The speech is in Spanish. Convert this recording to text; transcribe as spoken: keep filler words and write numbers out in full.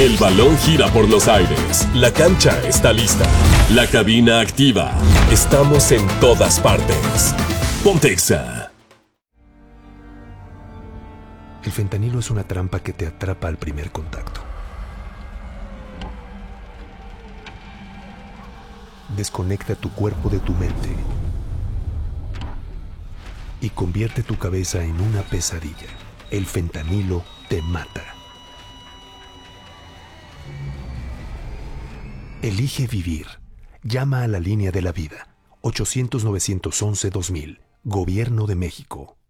El balón gira por los aires. La cancha está lista. La cabina activa. Estamos en todas partes. Ponte Exa. El fentanilo es una trampa que te atrapa al primer contacto. Desconecta tu cuerpo de tu mente y convierte tu cabeza en una pesadilla. El fentanilo te mata. Elige vivir. Llama a la línea de la vida. ochocientos, novecientos once, dos mil. Gobierno de México.